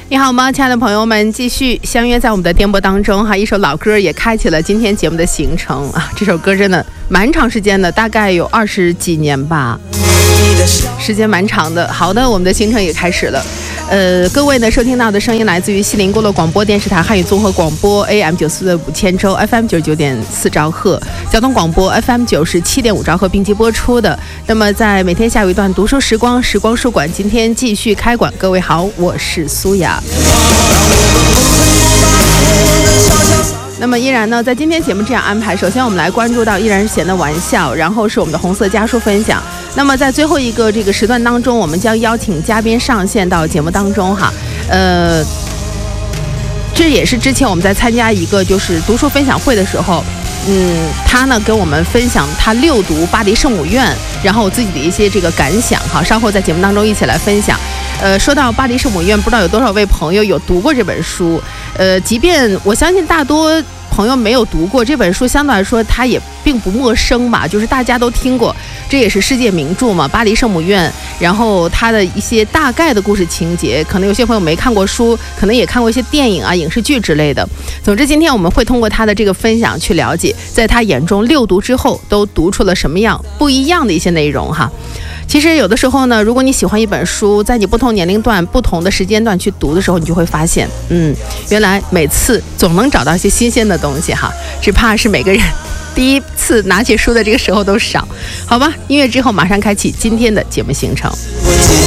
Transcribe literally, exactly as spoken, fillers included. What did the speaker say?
你好吗，亲爱的朋友们，继续相约在我们的颠簸当中哈，一首老歌也开启了今天节目的行程啊。这首歌真的蛮长时间的，大概有二十几年吧，时间蛮长的。好的，我们的行程也开始了。呃，各位呢，收听到的声音来自于西宁部落广播电视台汉语综合广播 A M 九四五千州 F M 九十九点四兆赫，交通广播 F M 九十七点五兆赫并机播出的。那么在每天下午一段读书时光，时光书馆今天继续开馆。各位好，我是苏雅。那么依然呢，在今天节目这样安排，首先我们来关注到依然是闲的玩笑，然后是我们的红色家书分享。那么在最后一个这个时段当中，我们将邀请嘉宾上线到节目当中哈，呃，这也是之前我们在参加一个就是读书分享会的时候，嗯，他呢跟我们分享他六读巴黎圣母院，然后自己的一些这个感想哈，稍后在节目当中一起来分享。呃，说到巴黎圣母院，不知道有多少位朋友有读过这本书？呃，即便我相信大多朋友没有读过这本书，相对来说它也并不陌生吧，就是大家都听过，这也是世界名著嘛，巴黎圣母院。然后它的一些大概的故事情节，可能有些朋友没看过书，可能也看过一些电影啊、影视剧之类的。总之，今天我们会通过他的这个分享去了解，在他眼中六读之后都读出了什么样不一样的一些内容哈。其实有的时候呢，如果你喜欢一本书，在你不同年龄段、不同的时间段去读的时候，你就会发现，嗯，原来每次总能找到一些新鲜的东西哈，只怕是每个人第一次拿起书的这个时候都少，好吧？音乐之后马上开启今天的节目行程。